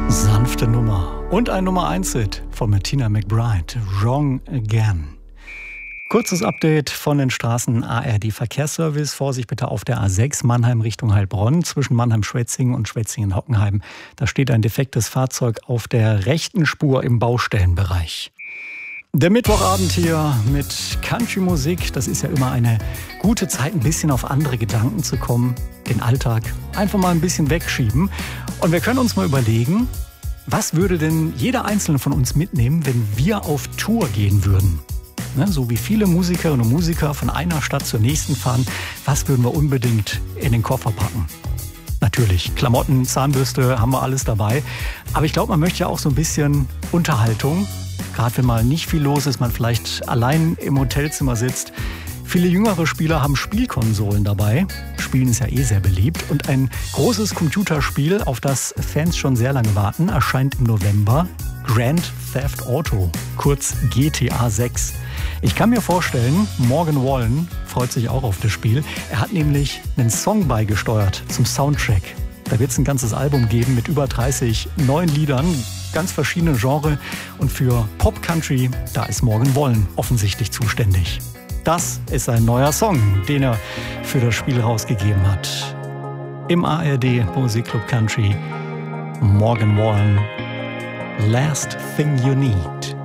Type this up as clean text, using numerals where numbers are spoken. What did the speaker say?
Sanfte Nummer. Und ein Nummer 1-Hit von Martina McBride, Wrong Again. Kurzes Update von den Straßen ARD Verkehrsservice. Vorsicht bitte auf der A6 Mannheim Richtung Heilbronn zwischen Mannheim-Schwetzingen und Schwetzingen-Hockenheim. Da steht ein defektes Fahrzeug auf der rechten Spur im Baustellenbereich. Der Mittwochabend hier mit Country-Musik, das ist ja immer eine gute Zeit, ein bisschen auf andere Gedanken zu kommen, den Alltag einfach mal ein bisschen wegschieben. Und wir können uns mal überlegen, was würde denn jeder Einzelne von uns mitnehmen, wenn wir auf Tour gehen würden? Ne, so wie viele Musikerinnen und Musiker von einer Stadt zur nächsten fahren, was würden wir unbedingt in den Koffer packen? Natürlich, Klamotten, Zahnbürste, haben wir alles dabei. Aber ich glaube, man möchte ja auch so ein bisschen Unterhaltung. Gerade wenn mal nicht viel los ist, man vielleicht allein im Hotelzimmer sitzt. Viele jüngere Spieler haben Spielkonsolen dabei. Spielen ist ja eh sehr beliebt. Und ein großes Computerspiel, auf das Fans schon sehr lange warten, erscheint im November. Grand Theft Auto, kurz GTA 6. Ich kann mir vorstellen, Morgan Wallen freut sich auch auf das Spiel. Er hat nämlich einen Song beigesteuert zum Soundtrack. Da wird es ein ganzes Album geben mit über 30 neuen Liedern, ganz verschiedene Genres. Und für Pop-Country, da ist Morgan Wallen offensichtlich zuständig. Das ist ein neuer Song, den er für das Spiel rausgegeben hat. Im ARD Musikclub Country, Morgan Wallen, Last Thing You Need.